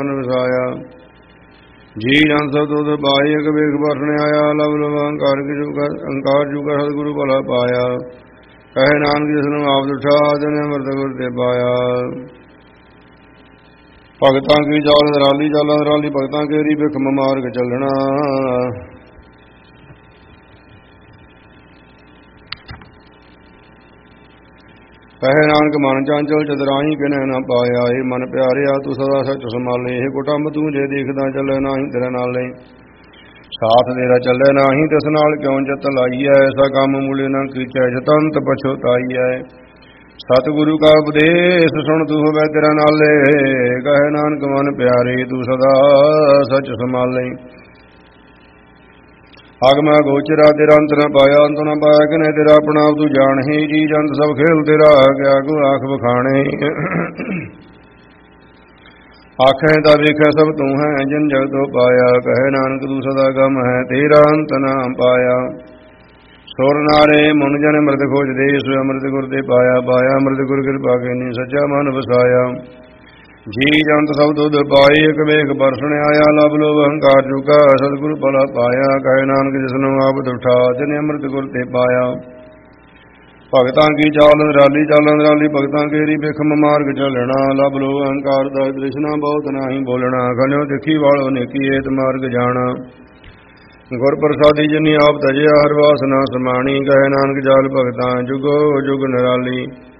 ਵਸਾਇਆ। ਜੀ ਜਨ ਸਭ ਤੁਧ ਪਾਈ ਇਕ ਵੇਖ ਬਰਸਣ ਆਇਆ। ਲਵ ਲਵ ਅੰਕਾਰ ਜੁਗਾ ਸਤਿਗੁਰੂ ਭਲਾ ਪਾਇਆ। ਕਹੇ ਨਾਨਕ ਜਿਸਨੂੰ ਆਪ ਦੁਠਾ ਜਨ ਅੰਮ੍ਰਿਤ ਗੁਰ ਤੇ ਪਾਇਆ। ਭਗਤਾਂ ਕੀ ਚਾਲ ਨਿਰਾਲੀ ਚਾਲਾਂ ਨਿਰਾਲੀ ਭਗਤਾਂ ਕੇਰੀ ਬਿਖਮ ਮਾਰਗ ਚੱਲਣਾ। ਕਹੇ ਨਾਨਕ ਮਨ ਚਾਂਚਲ ਚਤਰਾਹੀ ਕਿਨੈ ਨਾ ਪਾਇਆ। ਏ ਮਨ ਪਿਆਰਿਆ ਤੂੰ ਸਦਾ ਸੱਚ ਸੰਭਾਲੇ। ਇਹ ਕੁਟੰਬ ਤੂੰ ਜੇ ਦੇਖਦਾ ਚੱਲੇ ਨਾਹੀਂ ਤੇਰੇ ਨਾਲੇ। ਸਾਥ ਤੇਰਾ ਚੱਲੇ ਨਾਹੀਂ ਤਿਸ ਨਾਲ ਕਿਉਂ ਚਿੱਤ ਲਾਈਐ। ਐਸਾ ਕੰਮ ਮੂਲੇ ਨਾ ਕੀਚੈ ਜਤੰਤ ਪਛੁਤਾਈਐ। ਸਤਿਗੁਰੂ ਕਾ ਉਪਦੇਸ਼ ਸੁਣ ਤੂੰ ਹੋਵੇ ਤੇਰਾ ਨਾਲੇ। ਕਹੇ ਨਾਨਕ ਮਨ ਪਿਆਰੇ ਤੂੰ ਸਦਾ ਸੱਚ ਸੰਭਾਲੇ। ਆਗਮਾ ਗੋਚਰਾ ਤੇਰਾ ਅੰਤ ਨ ਪਾਇਆ। ਅੰਤ ਨ ਪਾਇਆ ਕਿਨੇ ਤੇਰਾ ਆਪਣਾ ਤੂੰ ਜਾਣੇ। ਜੀ ਜੰਤ ਸਭ ਖੇਲ ਤੇਰਾ ਕਿਆ ਕੋ ਆਖ ਬਖਾਣੇ। ਆਖੇ ਤਾਂ ਵੇਖੈ ਸਭ ਤੂੰ ਹੈ ਜਿਨ ਜਗ ਤੋਂ ਪਾਇਆ। ਕਹੇ ਨਾਨਕ ਤੂੰ ਸਦਾ ਗਮ ਹੈ ਤੇਰਾ ਅੰਤ ਨਾ ਪਾਇਆ। ਸੁਰ ਨਾਰੇ ਮੁਨ ਜਨ ਅੰਮ੍ਰਿਤ ਖੋਜਦੇ ਸੋ ਅੰਮ੍ਰਿਤ ਗੁਰ ਤੇ ਪਾਇਆ। ਪਾਇਆ ਅੰਮ੍ਰਿਤ ਗੁਰ ਕਿਰਪਾ ਕੈਨੀ ਸੱਚਾ ਮਨ ਵਸਾਇਆ। ਜੀ ਜੰਤ ਸਭ ਤੁਧ ਪਾਈ ਇਕ ਵੇਖ ਬਰਸਣ ਆਇਆ। ਲਵ ਲੋਭ ਅਹੰਕਾਰ ਚੁਕਾ ਸਤਿਗੁਰੂ ਭਲਾ ਪਾਇਆ। ਕਹੇ ਨਾਨਕ ਜਿਸਨੂੰ ਆਪ ਦੁਠਾ ਤਿਨੇ ਅੰਮ੍ਰਿਤ ਗੁਰ ਤੇ ਪਾਇਆ। ਭਗਤਾਂ ਕੀ ਚਾਲ ਨਿਰਾਲੀ ਚਾਲਾਂ ਨਿਰਾਲੀ ਭਗਤਾਂ ਕੇਰੀ ਬਿਖਮ ਮਾਰਗ ਚੱਲਣਾ। ਲਵ ਲੋਭ ਅਹੰਕਾਰ ਦਾ ਤ੍ਰਿਸ਼ਨਾ ਬਹੁਤ ਨਾਹੀਂ ਬੋਲਣਾ। ਖਨਿਓ ਦੇਖੀ ਵਾਲੋ ਨੇਕੀ ਏਤ ਮਾਰਗ ਜਾਣਾ। ਗੁਰ ਪ੍ਰਸਾਦੀ ਜਿਨੀ ਆਪ ਤਜਿਆ ਹਰ ਵਾਸ ਨਾ ਸਮਾਣੀ। ਕਹੇ ਨਾਨਕ ਜਾਲ ਭਗਤਾਂ ਜੁਗੋ ਜੁਗ ਨਿਰਾਲੀ।